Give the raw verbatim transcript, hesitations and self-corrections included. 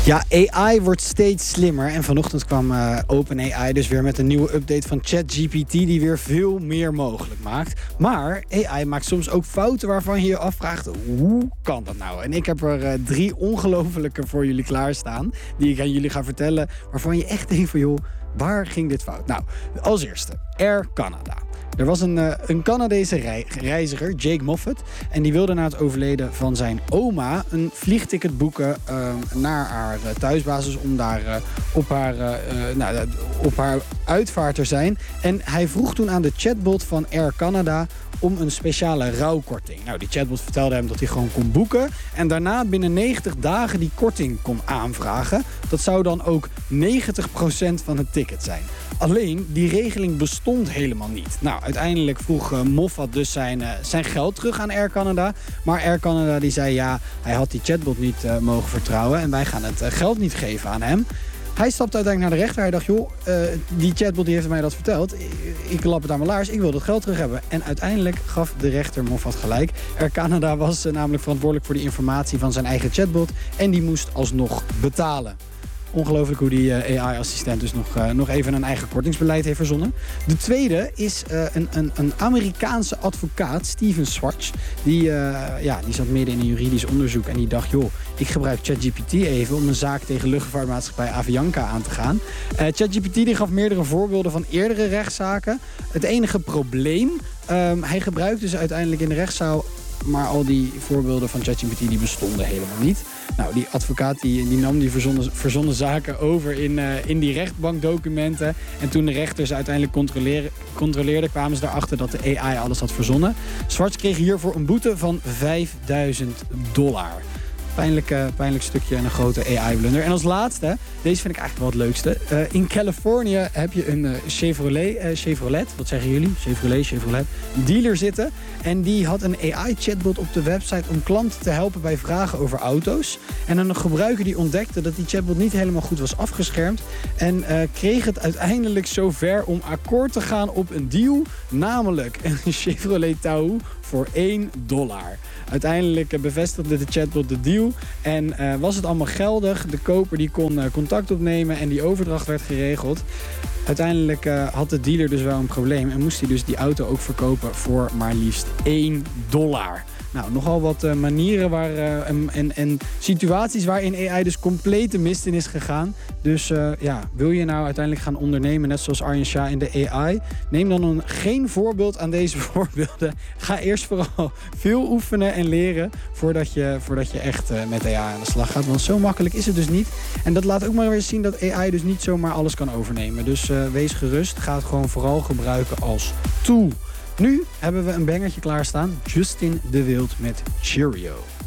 Ja, A I wordt steeds slimmer en vanochtend kwam uh, OpenAI dus weer met een nieuwe update van ChatGPT die weer veel meer mogelijk maakt. Maar A I maakt soms ook fouten waarvan je je afvraagt, hoe kan dat nou? En ik heb er uh, drie ongelofelijke voor jullie klaarstaan die ik aan jullie ga vertellen, waarvan je echt denkt van joh, waar ging dit fout? Nou, als eerste, Air Canada. Er was een, uh, een Canadese rei- reiziger, Jake Moffat, en die wilde na het overleden van zijn oma een vliegticket boeken uh, naar haar uh, thuisbasis om daar uh, op, haar, uh, uh, nou, op haar uitvaart te zijn. En hij vroeg toen aan de chatbot van Air Canada om een speciale rouwkorting. Nou, die chatbot vertelde hem dat hij gewoon kon boeken en daarna binnen negentig dagen die korting kon aanvragen. Dat zou dan ook negentig procent van het ticket zijn. Alleen, die regeling bestond helemaal niet. Nou, uiteindelijk vroeg uh, Moffat dus zijn, uh, zijn geld terug aan Air Canada. Maar Air Canada die zei ja, hij had die chatbot niet uh, mogen vertrouwen en wij gaan het uh, geld niet geven aan hem. Hij stapte uiteindelijk naar de rechter. Hij dacht, joh, uh, die chatbot die heeft mij dat verteld. Ik, ik lap het aan mijn laars, ik wil dat geld terug hebben. En uiteindelijk gaf de rechter Moffat gelijk. Air Canada was uh, namelijk verantwoordelijk voor die informatie van zijn eigen chatbot. En die moest alsnog betalen. Ongelooflijk hoe die uh, A I-assistent dus nog, uh, nog even een eigen kortingsbeleid heeft verzonnen. De tweede is uh, een, een, een Amerikaanse advocaat, Steven Schwartz. Die, uh, ja, die zat midden in een juridisch onderzoek en die dacht, joh, ik gebruik ChatGPT even om een zaak tegen luchtvaartmaatschappij Avianca aan te gaan. Uh, ChatGPT die gaf meerdere voorbeelden van eerdere rechtszaken. Het enige probleem, um, hij gebruikte ze uiteindelijk in de rechtszaal, maar al die voorbeelden van ChatGPT die bestonden helemaal niet. Nou, die advocaat die, die nam die verzonnen, verzonnen zaken over in, uh, in die rechtbankdocumenten. En toen de rechters uiteindelijk controleerden, kwamen ze erachter dat de A I alles had verzonnen. Schwartz kreeg hiervoor een boete van vijfduizend dollar. Pijnlijk, uh, pijnlijk stukje en een grote A I-blunder. En als laatste, deze vind ik eigenlijk wel het leukste. Uh, in Californië heb je een uh, Chevrolet, uh, Chevrolet, wat zeggen jullie? Chevrolet, Chevrolet, dealer zitten. En die had een A I-chatbot op de website om klanten te helpen bij vragen over auto's. En een gebruiker die ontdekte dat die chatbot niet helemaal goed was afgeschermd. En uh, kreeg het uiteindelijk zover om akkoord te gaan op een deal. Namelijk een Chevrolet Tahoe voor één dollar. Uiteindelijk bevestigde de chatbot de deal en uh, was het allemaal geldig. De koper die kon uh, contact opnemen en die overdracht werd geregeld. Uiteindelijk uh, had de dealer dus wel een probleem en moest hij dus die auto ook verkopen voor maar liefst één dollar. Nou, nogal wat uh, manieren waar, uh, en, en, en situaties waarin A I dus compleet de mist in is gegaan. Dus uh, ja, wil je nou uiteindelijk gaan ondernemen, net zoals Arjen Shah in de A I, neem dan een, geen voorbeeld aan deze voorbeelden. Ga eerst vooral veel oefenen en leren voordat je, voordat je echt uh, met A I aan de slag gaat. Want zo makkelijk is het dus niet. En dat laat ook maar weer zien dat A I dus niet zomaar alles kan overnemen. Dus uh, wees gerust, ga het gewoon vooral gebruiken als tool. Nu hebben we een bangertje klaarstaan. Justin de Wild met Cheerio.